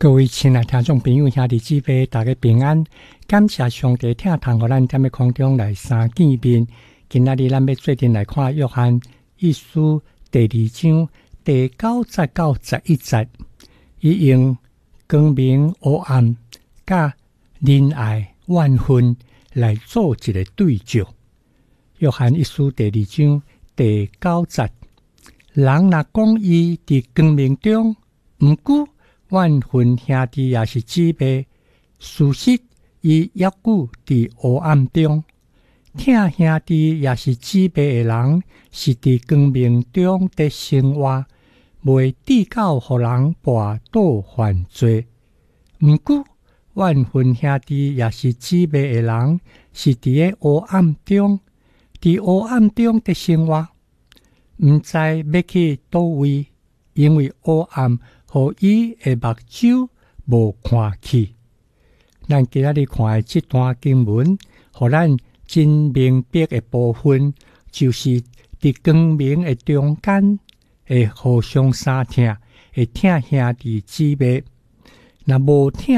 各位亲爱听众朋友、兄弟姊妹，大家平安！感谢上帝听堂，互咱踮咧空中来相见面。今仔日咱要做阵来看约翰一书第2章第9节到11节，伊用光明黑暗、甲仁爱怨恨来做一个对照。约翰一书第2章第9节，人若讲伊伫光明中，毋过怨恨兄弟也是姊妹，事实伊抑久伫黑暗中。疼兄弟也是姊妹的人，是伫光明中的生活，袂致到互人跋倒犯罪。毋过怨恨兄弟也是姊妹的人，是伫咧黑暗中，伫黑暗中的生活，毋知要去倒位，因为黑暗互伊的目睭无看去。咱今仔日看的这段经文，互咱真明白的部分，就是伫光明的中间，会互相相疼，会疼兄弟姊妹。若无疼